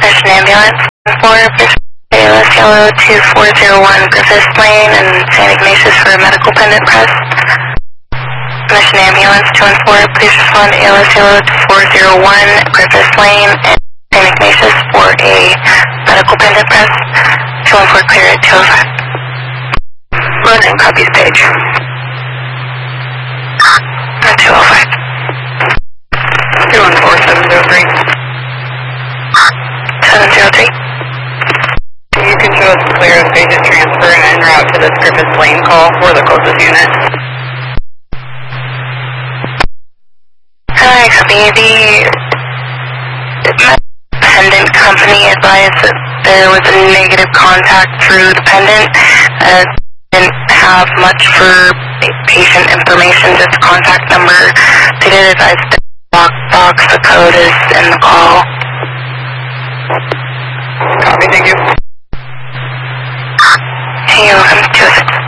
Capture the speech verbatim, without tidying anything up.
There's an ambulance for A L S Yellow two four zero one Griffith Lane and Saint Ignatius for a medical pendant press. Mission ambulance two one four, please respond to A L S Yellow two four zero one Griffith Lane and Saint Ignatius for a medical pendant press. two one four clear at two oh five. Ronan copies page. At two oh five. two one four seven zero three. seven zero three. You can show us clear of page of transfer and en route to this Griffith Lane call for the closest unit. Hi, copy. The pendant company advised that there was a negative contact through the pendant. Uh, didn't have much for patient information, just contact number. They did advise the lock box, the code is in the call. Copy, thank you. Hey, welcome to